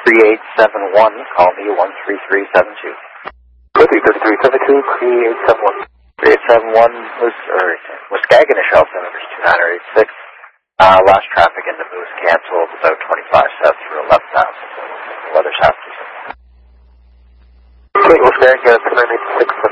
3871, call me 13372. Copy 3372, 3871. 3871, Muskegon, Shell numbers 2986. Last traffic into Moose canceled about 25 south through 11 now. The weather's half decent. Okay, Muskegon, 2986.